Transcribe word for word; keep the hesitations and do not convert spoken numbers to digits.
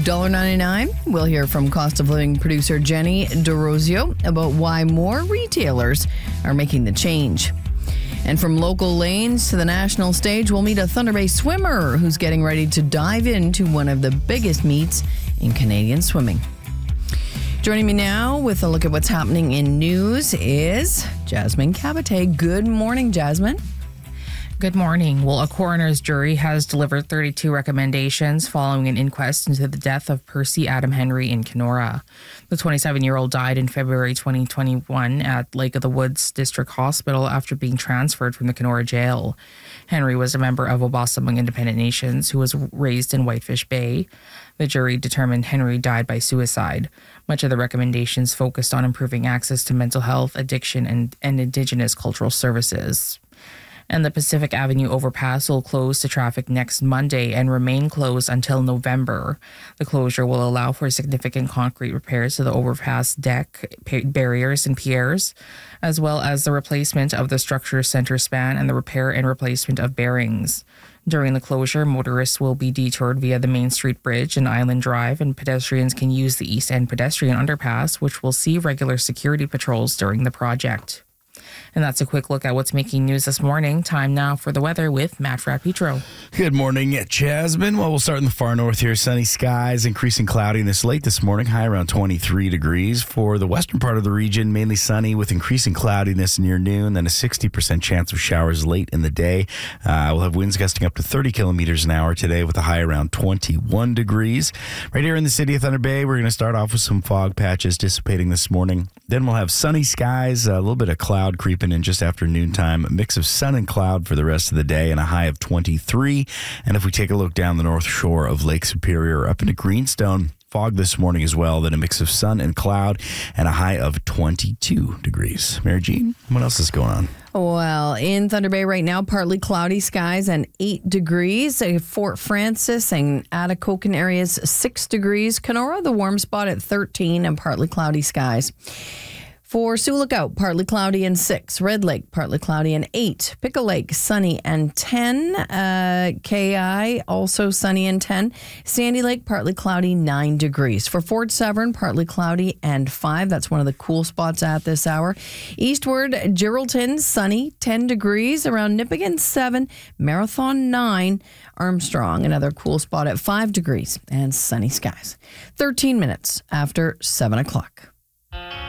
one dollar ninety-nine. We'll hear from cost of living producer Jenny DeRosio about why more retailers are making the change. And from local lanes to the national stage, we'll meet a Thunder Bay swimmer who's getting ready to dive into one of the biggest meets in Canadian swimming. Joining me now with a look at what's happening in news is Jasmine Cabate. Good morning, Jasmine. Good morning. Well, a coroner's jury has delivered thirty-two recommendations following an inquest into the death of Percy Adam Henry in Kenora. The twenty-seven-year-old died in February twenty twenty-one at Lake of the Woods District Hospital after being transferred from the Kenora jail. Henry was a member of Wabasamang Independent Nations who was raised in Whitefish Bay. The jury determined Henry died by suicide. Much of the recommendations focused on improving access to mental health, addiction, and, and Indigenous cultural services. And the Pacific Avenue overpass will close to traffic next Monday and remain closed until November. The closure will allow for significant concrete repairs to the overpass deck, barriers, and piers, as well as the replacement of the structure's center span and the repair and replacement of bearings. During the closure, motorists will be detoured via the Main Street Bridge and Island Drive, and pedestrians can use the East End pedestrian underpass, which will see regular security patrols during the project. And that's a quick look at what's making news this morning. Time now for the weather with Matt Frappetro. Good morning, Jasmine. Well, we'll start in the far north here. Sunny skies, increasing cloudiness late this morning, high around twenty-three degrees. For the western part of the region, mainly sunny with increasing cloudiness near noon, then a sixty percent chance of showers late in the day. Uh, we'll have winds gusting up to thirty kilometers an hour today with a high around twenty-one degrees. Right here in the city of Thunder Bay, we're going to start off with some fog patches dissipating this morning. Then we'll have sunny skies, a little bit of cloud creeping in just after noontime, a mix of sun and cloud for the rest of the day, and a high of twenty-three. And if we take a look down the north shore of Lake Superior up into Greenstone, fog this morning as well, then a mix of sun and cloud, and a high of twenty-two degrees. Mary Jean, what else is going on? Well, in Thunder Bay right now, partly cloudy skies and eight degrees. Fort Francis and Atikokan areas, six degrees. Kenora, the warm spot at thirteen and partly cloudy skies. For Sioux Lookout, partly cloudy and six. Red Lake, partly cloudy and eight. Pickle Lake, sunny and ten. Uh, K I, also sunny and ten. Sandy Lake, partly cloudy, nine degrees. For Fort Severn, partly cloudy and five. That's one of the cool spots at this hour. Eastward, Geraldton, sunny, ten degrees. Around Nipigon, seven. Marathon, nine. Armstrong, another cool spot at five degrees and sunny skies. thirteen minutes after seven o'clock.